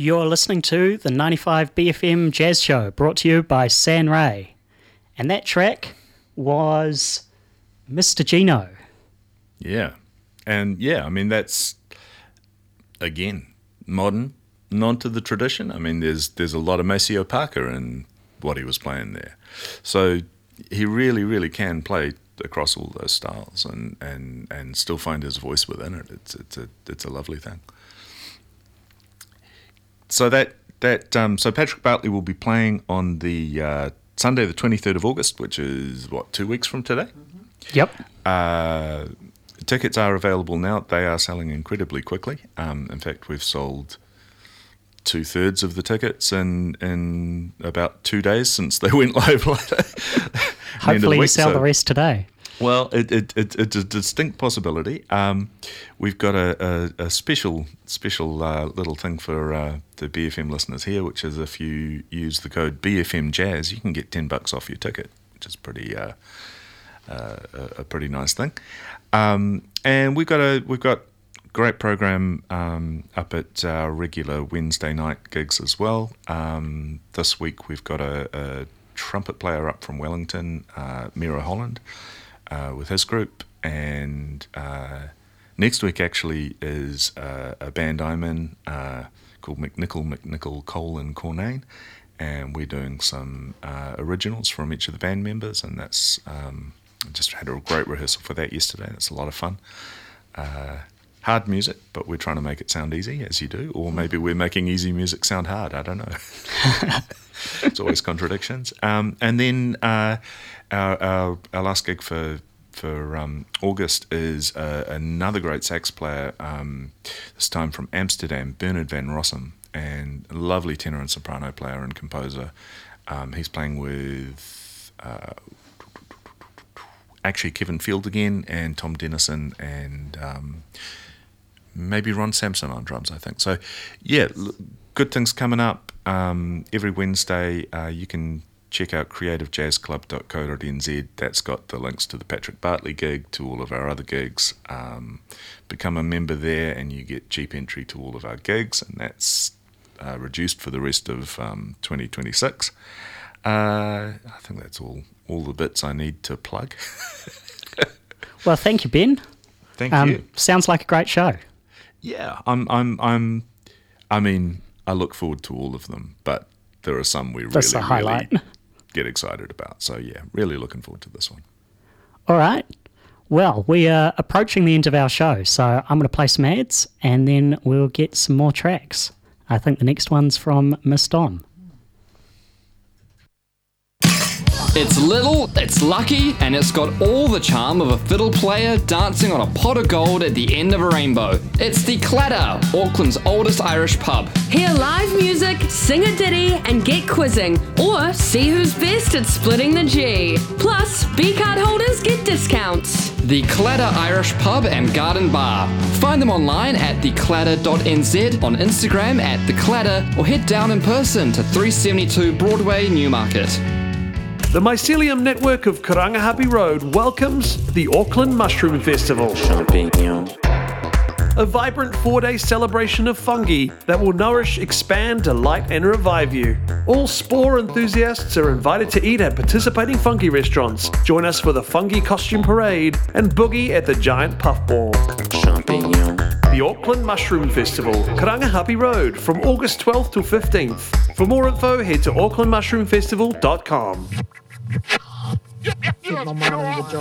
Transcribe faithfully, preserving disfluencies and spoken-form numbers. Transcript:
You're listening to the ninety-five B F M Jazz Show, brought to you by San Ray. And that track was Mister Gino. Yeah. And yeah, I mean, that's, again, modern, non to the tradition. I mean, there's there's a lot of Maceo Parker in what he was playing there. So he really, really can play across all those styles and, and, and still find his voice within it. It's it's a it's a lovely thing. So that that um, so Patrick Bartley will be playing on the uh, Sunday, the twenty-third of August, which is what, two weeks from today. Mm-hmm. Yep. Uh, tickets are available now. They are selling incredibly quickly. Um, in fact, we've sold two thirds of the tickets in in about two days since they went live. Hopefully, you sell so, the rest today. Well, it, it, it, it's a distinct possibility. Um, we've got a, a, a special special uh, little thing for uh, the B F M listeners here, which is if you use the code B F M Jazz, you can get ten bucks off your ticket, which is pretty uh, uh, a, a pretty nice thing. Um, and we've got a we've got great program um, up at our regular Wednesday night gigs as well. Um, this week we've got a, a trumpet player up from Wellington, uh, Mira Holland. Uh, with his group, and uh, next week actually is uh, a band I'm in uh, called McNichol, McNichol, Cole and Cornane, and we're doing some uh, originals from each of the band members, and that's um, just had a great rehearsal for that yesterday. That's a lot of fun. Uh, hard music, but we're trying to make it sound easy, as you do, or maybe we're making easy music sound hard. I don't know. It's always contradictions. Um, and then uh, our, our our last gig for for um, August is uh, another great sax player, um, this time from Amsterdam, Bernard van Rossum, and a lovely tenor and soprano player and composer. Um, he's playing with uh, actually Kevin Field again, and Tom Dennison, and um, maybe Ron Sampson on drums, I think. So, yeah, l- good things coming up. Um, every Wednesday, uh, you can check out creative jazz club dot co dot n z. That's got the links to the Patrick Bartley gig, to all of our other gigs. Um, become a member there, and you get cheap entry to all of our gigs, and that's uh, reduced for the rest of um, twenty twenty-six. Uh, I think that's all all the bits I need to plug. Well, thank you, Ben. Thank um, you. Sounds like a great show. Yeah, I'm. I'm. I'm. I mean, I look forward to all of them, but there are some we That's really, the highlight. really get excited about. So yeah, really looking forward to this one. All right. Well, we are approaching the end of our show, so I'm going to play some ads, and then we'll get some more tracks. I think the next one's from Miss Don. It's little, it's lucky, and it's got all the charm of a fiddle player dancing on a pot of gold at the end of a rainbow. It's the Clatter, Auckland's oldest Irish pub. Hear live music, sing a ditty, and get quizzing, or see who's best at splitting the G. Plus, B-card holders get discounts. The Clatter Irish Pub and Garden Bar. Find them online at the clatter dot n z, on Instagram at The Clatter, or head down in person to three seventy-two Broadway, Newmarket. The Mycelium Network of Karangahape Road welcomes the Auckland Mushroom Festival. Champignon. A vibrant four-day celebration of fungi that will nourish, expand, delight and revive you. All spore enthusiasts are invited to eat at participating fungi restaurants. Join us for the fungi costume parade and boogie at the giant puffball. Champignon. The Auckland Mushroom Festival, Karangahape Road, from August twelfth to fifteenth. For more info, head to auckland mushroom festival dot com.